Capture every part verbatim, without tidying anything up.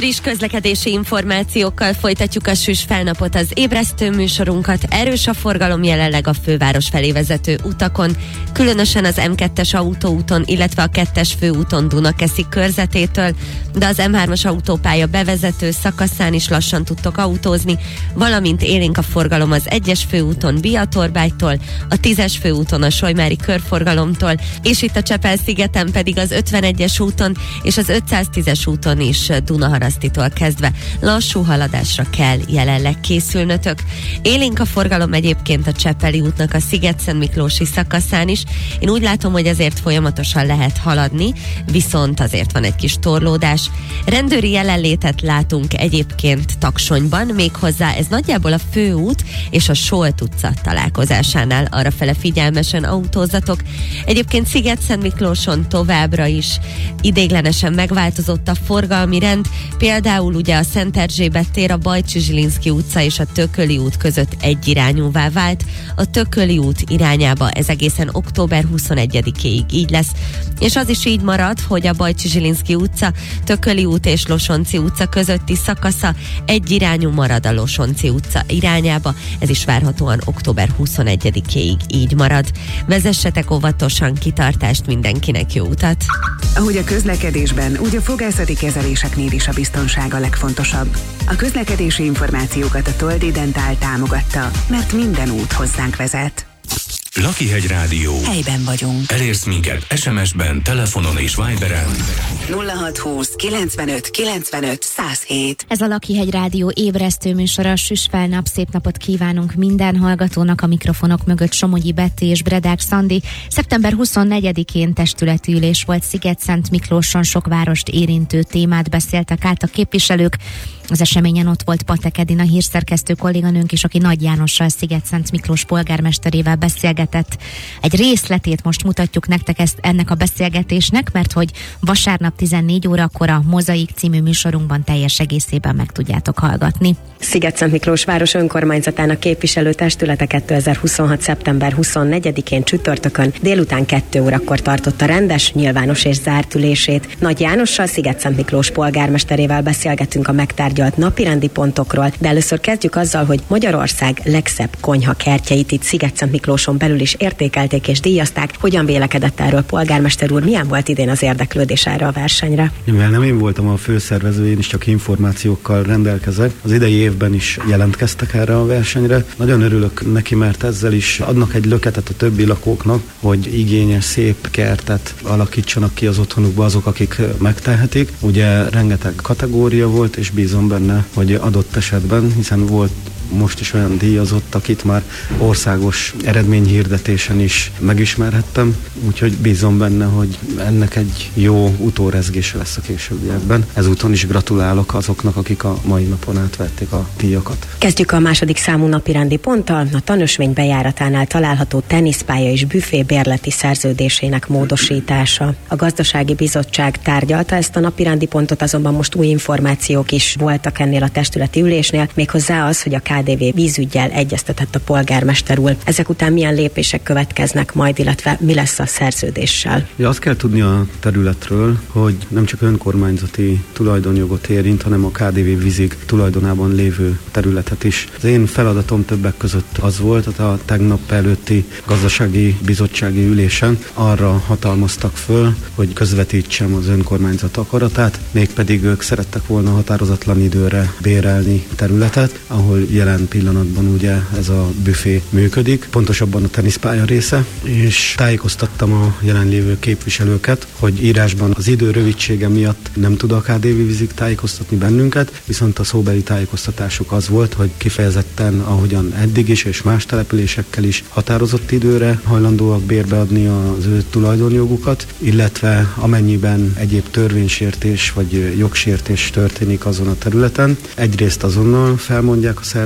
Friss közlekedési információkkal folytatjuk a süs felnapot, az ébresztő műsorunkat. Erős a forgalom jelenleg a főváros felé vezető utakon, különösen az em kettes autóúton, illetve a kettes főúton Dunakeszi körzetétől, de az em hármas autópálya bevezető szakaszán is lassan tudtok autózni, valamint élénk a forgalom az egyes főúton Biatorbágytól, a tízes főúton a Solymári körforgalomtól, és itt a Csepel-szigeten pedig az ötvenegyes úton és az ötszáztízes úton is Dunaharasztitól kezdve lassú haladásra kell jelenleg készülnötök. Élénk a forgalom egyébként a Csepeli útnak a Sziget-Szentmiklósi szakaszán is. Én úgy látom, hogy azért folyamatosan lehet haladni, viszont azért van egy kis torlódás. Rendőri jelenlétet látunk egyébként Taksonyban, méghozzá ez nagyjából a főút és a Solt utca találkozásánál, arrafele figyelmesen autózatok. Egyébként Sziget-Szentmiklóson továbbra is ideiglenesen megváltozott a forgalmi rend, például ugye a Szent Erzsébet tér, a Bajcsy-Zsilinszky utca és a Tököli út között egyirányúvá vált. A Tököli út irányába ez egészen október huszonegyedikéig így lesz, és az is így marad, hogy a Bajcsy-Zsilinszky utca, Tököli út és Losonczy utca közötti szakasza egyirányú marad a Losonczy utca irányába, ez is várhatóan október huszonegyedikéig így marad. Vezessetek óvatosan, kitartást mindenkinek, jó utat! Ahogy a közlekedésben, úgy a fogászati kezeléseknél is a biztonság a legfontosabb. A közlekedési információkat a Toldi Dentál támogatta, mert minden út hozzánk vezet. Lakihegy Rádió. Helyben vagyunk. Elérsz minket es em es-ben, telefonon és Viberen. nulla hat húsz kilencvenöt kilencvenöt száz hét. Ez a Lakihegy Rádió ébresztő műsora, a süs felnap, szép napot kívánunk minden hallgatónak, a mikrofonok mögött Somogyi Betty és Bredák Szandi. szeptember huszonnegyedikén testületi ülés volt Sziget-Szentmiklóson, sok várost érintő témát beszéltek át a képviselők. Az eseményen ott volt Patek Edina hírszerkesztő kolléganőnk is, aki Nagy Jánossal, Sziget-Szentmiklós polgármesterével beszélgetett. Egy részletét most mutatjuk nektek ezt, ennek a beszélgetésnek, mert hogy vasárnap tizennégy órakor a Mozaik című műsorunkban teljes egészében meg tudjátok hallgatni. Sziget-Szentmiklós város önkormányzatának képviselőtestülete kétezer-huszonhat. szeptember huszonnegyedikén csütörtökön délután kettő órakor tartotta rendes, nyilvános és zárt ülését. Nagy Jánossal, Sziget-Szentmiklós polgármesterével beszélgetünk a megtárgyalt napirendi pontokról, de először kezdjük azzal, hogy Magyarország legszebb konyhakertjeit itt Sziget-Szentmiklóson belül is értékelték és díjazták. Hogyan vélekedett erről polgármester úr? Milyen volt idén az érdeklődés erre a versenyre? Mivel nem én voltam a főszervező, én is csak információkkal rendelkezek. Az idei évben is jelentkeztek erre a versenyre. Nagyon örülök neki, mert ezzel is adnak egy löketet a többi lakóknak, hogy igényes, szép kertet alakítsanak ki az otthonukba azok, akik megtehetik. Ugye rengeteg kategória volt, és bízom benne, hogy adott esetben, hiszen volt most is olyan díjazott, akit már országos eredményhirdetésen is megismerhettem, úgyhogy bízom benne, hogy ennek egy jó utórezgése lesz a későbbiekben. Ezúton is gratulálok azoknak, akik a mai napon átvették a díjakat. Kezdjük a második számú napirendi ponttal, a tanúsvény bejáratánál található teniszpálya és büfé bérleti szerződésének módosítása. A gazdasági bizottság tárgyalta ezt a napirendi pontot, azonban most új információk is voltak ennél a testületi ülésnél, méghozzá az, hogy a ká dé vé vízüggyel egyeztetett a polgármester úr. Ezek után milyen lépések következnek majd, illetve mi lesz a szerződéssel? Ja, azt kell tudni a területről, hogy nem csak önkormányzati tulajdonjogot érint, hanem a ká dé vé vízig tulajdonában lévő területet is. Az én feladatom többek között az volt, hogy a tegnap előtti gazdasági bizottsági ülésen arra hatalmaztak föl, hogy közvetítsem az önkormányzat akaratát, mégpedig ők szerettek volna határozatlan időre bérelni területet, ahol jelen pillanatban ugye ez a büfé működik, pontosabban a teniszpálya része, és tájékoztattam a jelenlévő képviselőket, hogy írásban az idő rövidsége miatt nem tud a ká dé vé vízig tájékoztatni bennünket, viszont a szóbeli tájékoztatásuk az volt, hogy kifejezetten, ahogyan eddig is és más településekkel is határozott időre hajlandóak bérbeadni az ő tulajdonjogukat, illetve amennyiben egyéb törvénysértés vagy jogsértés történik azon a területen, egyrészt azonnal felmondják a szerződést,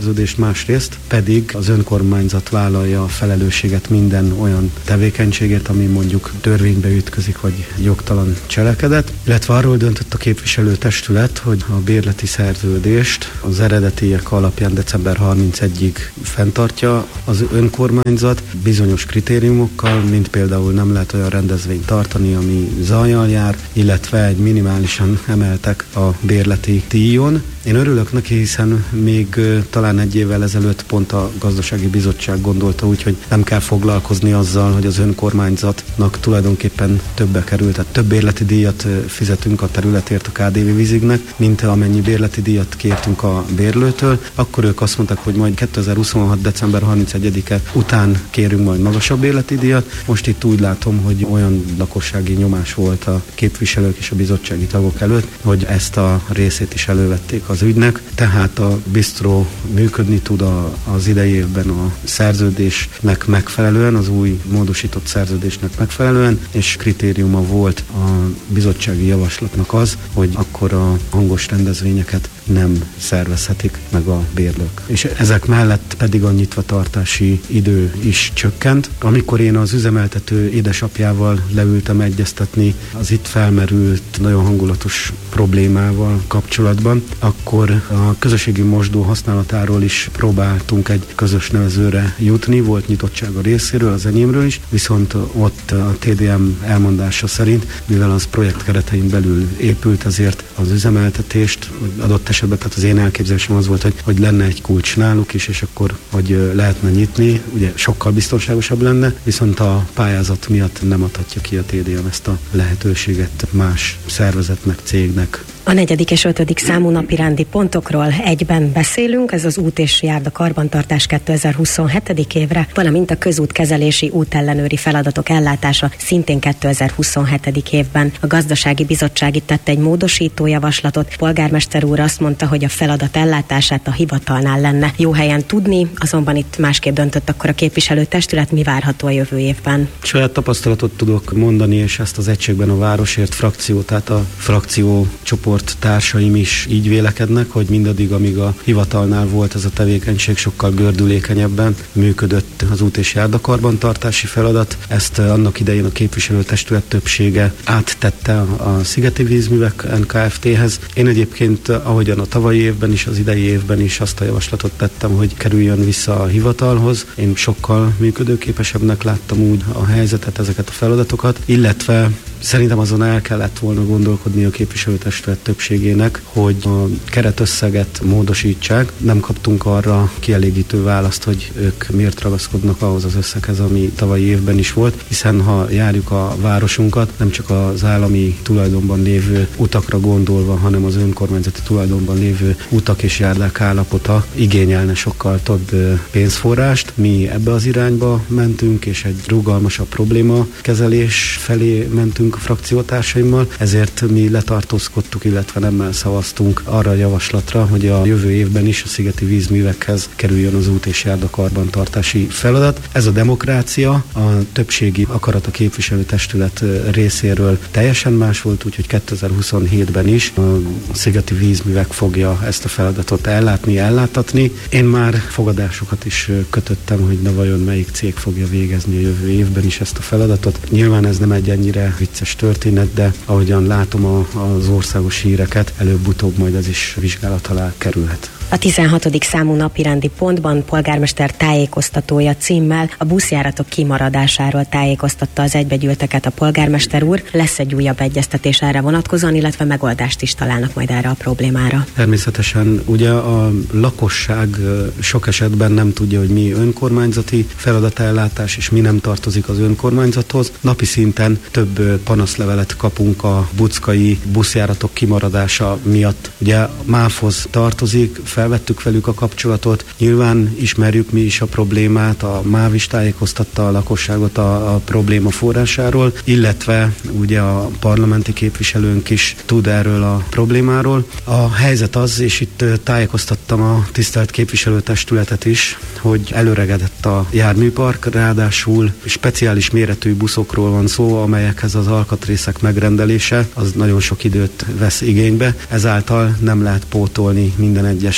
szerződést, másrészt pedig az önkormányzat vállalja a felelősséget minden olyan tevékenységért, ami mondjuk törvénybe ütközik, vagy jogtalan cselekedet, illetve arról döntött a képviselőtestület, hogy a bérleti szerződést az eredetiek alapján december harmincegyedikéig fenntartja az önkormányzat bizonyos kritériumokkal, mint például nem lehet olyan rendezvényt tartani, ami zajjal jár, illetve egy minimálisan emeltek a bérleti díjon. Én örülök neki, hiszen még talán egy évvel ezelőtt pont a gazdasági bizottság gondolta úgy, hogy nem kell foglalkozni azzal, hogy az önkormányzatnak tulajdonképpen többe került, tehát több bérleti díjat fizetünk a területért a ká dé vé vízignek, mint amennyi bérleti díjat kértünk a bérlőtől. Akkor ők azt mondták, hogy majd kétezer-huszonhat. december harmincegyedike után kérünk majd magasabb bérleti díjat. Most itt úgy látom, hogy olyan lakossági nyomás volt a képviselők és a bizottsági tagok előtt, hogy ezt a részét is elővették az ügynek, tehát a bistró működni tud a, az idei évben a szerződésnek megfelelően, az új módosított szerződésnek megfelelően, és kritériuma volt a bizottsági javaslatnak az, hogy akkor a hangos rendezvényeket nem szervezhetik meg a bérlők. És ezek mellett pedig a nyitvatartási idő is csökkent. Amikor én az üzemeltető édesapjával leültem egyeztetni az itt felmerült nagyon hangulatos problémával kapcsolatban, akkor a közösségi mosdó használatáról is próbáltunk egy közös nevezőre jutni, volt nyitottság a részéről, az enyémről is, viszont ott a té dé em elmondása szerint, mivel az projekt keretein belül épült, ezért az üzemeltetést adott esetben, tehát az én elképzelésem az volt, hogy, hogy lenne egy kulcs náluk is, és akkor, hogy lehetne nyitni, ugye sokkal biztonságosabb lenne, viszont a pályázat miatt nem adhatja ki a té dé em ezt a lehetőséget más szervezetnek, cégnek. A negyedik és ötödik számú napirendi pontokról egyben beszélünk, ez az út és járda karbantartás kétezer-huszonhetedik évre, valamint a közútkezelési útellenőri feladatok ellátása szintén kétezer-huszonhetedik évben. A gazdasági bizottság itt tette egy módosító javaslatot. Polgármester úr azt mondta, hogy a feladat ellátását a hivatalnál lenne jó helyen tudni, azonban itt másképp döntött akkor a képviselőtestület, mi várható a jövő évben. Saját tapasztalatot tudok mondani, és ezt az egységben a Városért frakció, tehát a frakció csoport társaim is így vélekednek, hogy mindaddig, amíg a hivatalnál volt ez a tevékenység, sokkal gördülékenyebben működött az út és járdakarbantartási feladat. Ezt annak idején a képviselőtestület többsége áttette a Szigeti Vízművek en ká ef té-hez. Én egyébként, ahogyan a tavalyi évben is, az idei évben is azt a javaslatot tettem, hogy kerüljön vissza a hivatalhoz. Én sokkal működőképesebbnek láttam úgy a helyzetet, ezeket a feladatokat, illetve szerintem azon el kellett volna gondolkodni a képviselőtestület többségének, hogy a keretösszeget módosítsák. Nem kaptunk arra kielégítő választ, hogy ők miért ragaszkodnak ahhoz az összeghez, ami tavalyi évben is volt, hiszen ha járjuk a városunkat, nem csak az állami tulajdonban lévő utakra gondolva, hanem az önkormányzati tulajdonban lévő utak és járdák állapota igényelne sokkal több pénzforrást. Mi ebbe az irányba mentünk, és egy rugalmasabb problémakezelés felé mentünk a frakciótársaimmal, ezért mi letartózkodtuk, illetve nemmel szavaztunk arra a javaslatra, hogy a jövő évben is a Szigeti Vízművekhez kerüljön az út és járda karbantartási feladat. Ez a demokrácia, a többségi akarat a képviselőtestület részéről teljesen más volt, úgyhogy kétezer-huszonhétben is a Szigeti Vízművek fogja ezt a feladatot ellátni, ellátatni. Én már fogadásokat is kötöttem, hogy na vajon melyik cég fogja végezni a jövő évben is ezt a feladatot. Nyilván ez nem egy ennyire vicces történet, de ahogyan látom a, az országos híreket, előbb-utóbb majd ez is vizsgálat alá kerülhet. A tizenhatodik számú napirendi pontban polgármester tájékoztatója címmel a buszjáratok kimaradásáról tájékoztatta az egybegyűlteket a polgármester úr. Lesz egy újabb egyeztetés erre vonatkozóan, illetve megoldást is találnak majd erre a problémára. Természetesen ugye a lakosság sok esetben nem tudja, hogy mi önkormányzati feladatellátás, és mi nem tartozik az önkormányzathoz. Napi szinten több panaszlevelet kapunk a buckai buszjáratok kimaradása miatt. Ugye MÁV-hoz tartozik, felvettük velük a kapcsolatot, nyilván ismerjük mi is a problémát, a MÁV is tájékoztatta a lakosságot a, a probléma forrásáról, illetve ugye a parlamenti képviselőnk is tud erről a problémáról. A helyzet az, és itt tájékoztattam a tisztelt képviselőtestületet is, hogy előregedett a járműpark, ráadásul speciális méretű buszokról van szó, amelyekhez az alkatrészek megrendelése az nagyon sok időt vesz igénybe, ezáltal nem lehet pótolni minden egyes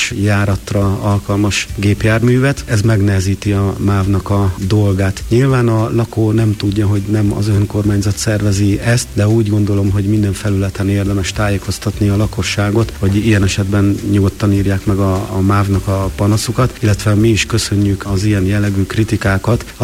gyors járatra alkalmas gépjárművet. Ez megnehezíti a mávnak a dolgát. Nyilván a lakó nem tudja, hogy nem az önkormányzat szervezi ezt, de úgy gondolom, hogy minden felületen érdemes tájékoztatni a lakosságot, hogy ilyen esetben nyugodtan írják meg a, a mávnak a panaszukat, illetve mi is köszönjük az ilyen jellegű kritikákat.